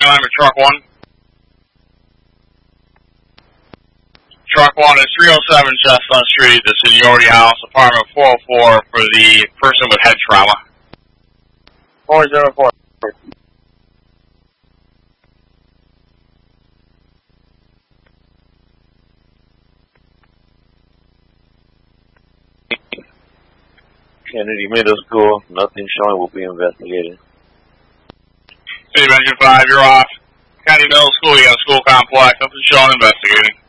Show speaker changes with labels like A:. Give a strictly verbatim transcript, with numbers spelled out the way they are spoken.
A: I'm at truck one. Truck one is three oh seven Chestnut Street, the Seniority House, apartment four oh four for the person with head trauma.
B: four oh four.
C: Kennedy Middle School, nothing showing, will be investigated.
A: City of Engine five, you're off. Kennedy Middle School, you got a school complex, nothing showing, investigating.